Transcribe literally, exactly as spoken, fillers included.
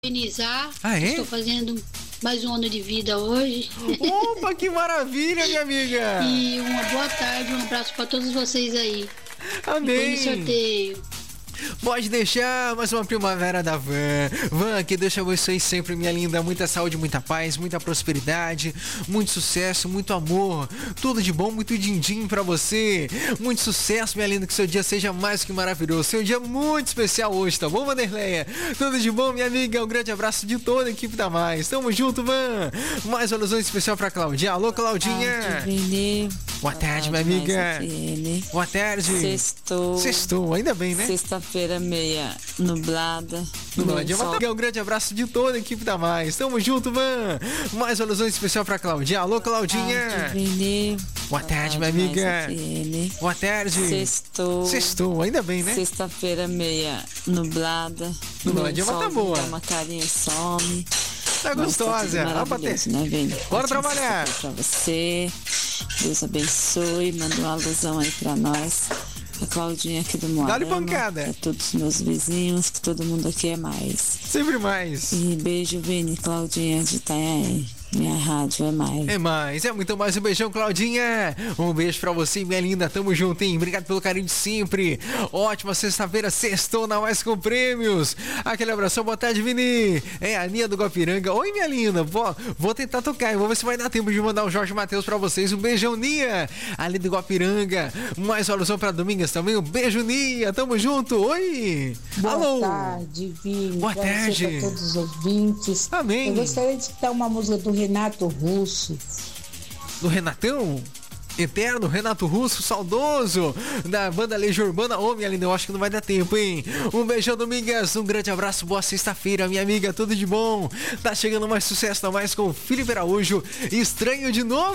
Parabenizar. Ah, é? Estou fazendo mais um ano de vida hoje. Opa, que maravilha, minha amiga! E uma boa tarde, um abraço para todos vocês aí. Amém! E no sorteio. Pode deixar, mais uma primavera da Van. Van, que Deus te abençoe sempre, minha linda. Muita saúde, muita paz, muita prosperidade, muito sucesso, muito amor. Tudo de bom, muito din-din pra você. Muito sucesso, minha linda, que seu dia seja mais que maravilhoso. Seu dia muito especial hoje, tá bom, Vanderleia? Tudo de bom, minha amiga. Um grande abraço de toda a equipe da Mais. Tamo junto, Van. Mais uma alusão especial pra Claudinha. Alô, Claudinha. Boa tarde, minha amiga. Boa tarde. Sextou. Sextou, ainda bem, né? Sexta-feira meia nublada. Não adianta. Um grande abraço de toda a equipe da Mais. Tamo junto, Van. Mais uma alusão especial pra Claudinha. Alô, Claudinha. Boa tarde, minha amiga. Boa tarde. Sextou. Sextou, ainda bem, né? Sexta-feira meia nublada. Não adianta, tá boa. Dá uma carinha e some. Tá gostosa. Nossa, tá né, Vini? Bora trabalhar. Pra você. Deus abençoe. Manda uma alusão aí pra nós. A Claudinha aqui do Moarama. Dá-lhe pancada. A todos os meus vizinhos, que todo mundo aqui é mais. Sempre mais. E beijo, Vini, Claudinha de Itanhaém. Minha rádio é mais. É mais, é muito mais. Um beijão, Claudinha. Um beijo pra você, minha linda. Tamo junto, hein? Obrigado pelo carinho de sempre. Ótima sexta-feira, sextou na Mais com Prêmios. Aquele abração, boa tarde, Vini. É a Aninha do Guapiranga. Oi, minha linda. Vou, vou tentar tocar. Vou ver se vai dar tempo de mandar o Jorge Matheus pra vocês. Um beijão, Nia. Ali do Guapiranga. Mais uma alusão pra Domingas também. Um beijo, Nia. Tamo junto. Oi. Boa Alô. tarde, Vini. Boa pra tarde. Você, pra todos os ouvintes. Amém. Eu gostaria de citar uma música do Renato Russo. Do Renatão? Eterno, Renato Russo, saudoso, da banda Legião Urbana. Ô, minha linda, eu acho que não vai dar tempo, hein? Um beijão, Domingas, um grande abraço, boa sexta-feira, minha amiga, tudo de bom. Tá chegando mais sucesso, não mais com o Felipe Araújo, Estranho de Novo.